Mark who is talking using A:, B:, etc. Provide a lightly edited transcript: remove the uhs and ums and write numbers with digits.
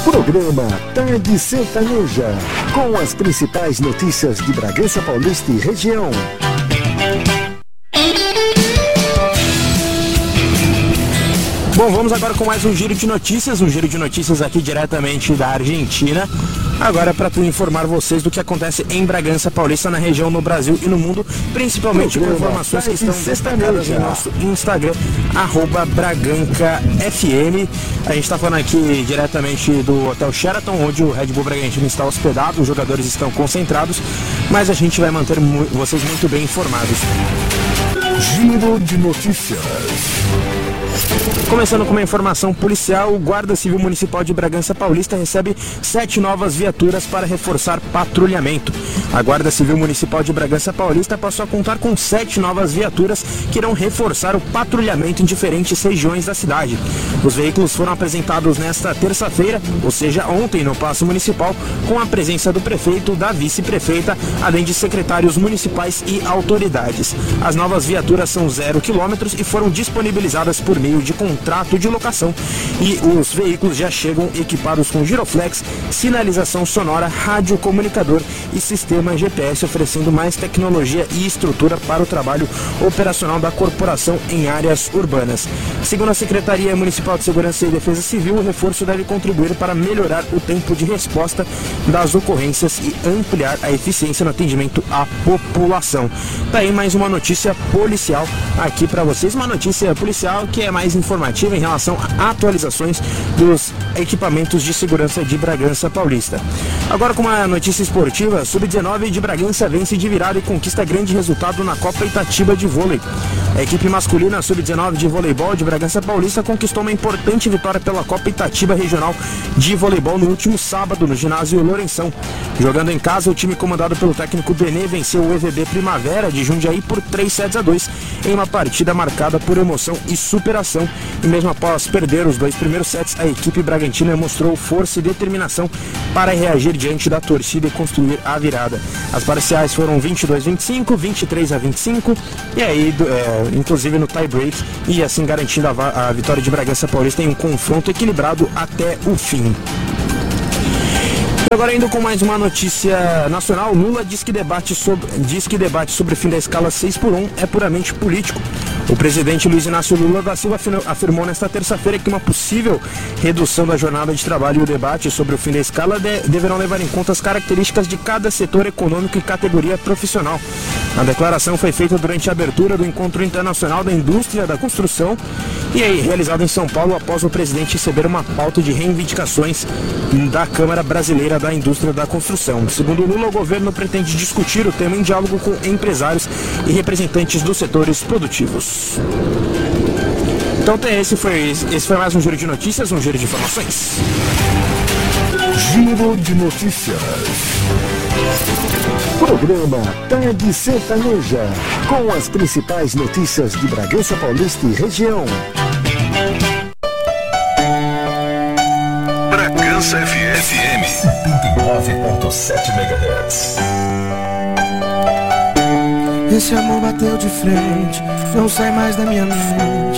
A: Programa Tarde Sertaneja, com as principais notícias de Bragança Paulista e região.
B: Bom, vamos agora com mais um giro de notícias aqui diretamente da Argentina. Agora para informar vocês do que acontece em Bragança Paulista, na região, no Brasil e no mundo, principalmente com informações que estão destacadas em nosso Instagram, @BragancaFM. A gente está falando aqui diretamente do Hotel Sheraton, onde o Red Bull Bragantino está hospedado, os jogadores estão concentrados, mas a gente vai manter vocês muito bem informados.
A: Giro de notícias.
B: Começando com uma informação policial, o Guarda Civil Municipal de Bragança Paulista recebe 7 novas viaturas para reforçar patrulhamento. A Guarda Civil Municipal de Bragança Paulista passou a contar com 7 novas viaturas que irão reforçar o patrulhamento em diferentes regiões da cidade. Os veículos foram apresentados nesta terça-feira, ou seja, ontem, no Paço Municipal, com a presença do prefeito, da vice-prefeita, além de secretários municipais e autoridades. As novas viaturas são 0 km e foram disponibilizadas por meio de contrato de locação, e os veículos já chegam equipados com giroflex, sinalização sonora, rádio comunicador e sistema GPS, oferecendo mais tecnologia e estrutura para o trabalho operacional da corporação em áreas urbanas. Segundo a Secretaria Municipal de Segurança e Defesa Civil, o reforço deve contribuir para melhorar o tempo de resposta das ocorrências e ampliar a eficiência no atendimento à população. Tá aí mais uma notícia policial aqui para vocês, uma notícia policial que é mais informativa em relação a atualizações dos equipamentos de segurança de Bragança Paulista. Agora com uma notícia esportiva, Sub-19 de Bragança vence de virada e conquista grande resultado na Copa Itatiba de vôlei. A equipe masculina Sub-19 de voleibol de Bragança Paulista conquistou uma importante vitória pela Copa Itatiba Regional de Voleibol no último sábado no ginásio Lourenção. Jogando em casa, o time comandado pelo técnico Benê venceu o EVB Primavera de Jundiaí por 3-2 em uma partida marcada por emoção e superação. E mesmo após perder os 2 primeiros sets, a equipe bragantina mostrou força e determinação para reagir diante da torcida e construir a virada. As parciais foram 22-25, 23-25 e aí, inclusive no tie-break, e assim garantindo a vitória de Bragança Paulista em um confronto equilibrado até o fim. Agora indo com mais uma notícia nacional, Lula diz que debate sobre o fim da escala 6x1 é puramente político. O presidente Luiz Inácio Lula da Silva afirmou nesta terça-feira que uma possível redução da jornada de trabalho e o debate sobre o fim da escala deverão levar em conta as características de cada setor econômico e categoria profissional. A declaração foi feita durante a abertura do Encontro Internacional da Indústria da Construção e aí realizado em São Paulo após o presidente receber uma pauta de reivindicações da Câmara Brasileira da Indústria da Construção. Segundo Lula, o governo pretende discutir o tema em diálogo com empresários e representantes dos setores produtivos. Então esse foi mais um giro de notícias, um giro de informações.
A: Giro de notícias. Programa Tarde Sertaneja, com as principais notícias de Bragança Paulista e região.
C: Bragança FM 79.7 MHz.
D: Esse amor bateu de frente, não sai mais da minha mente.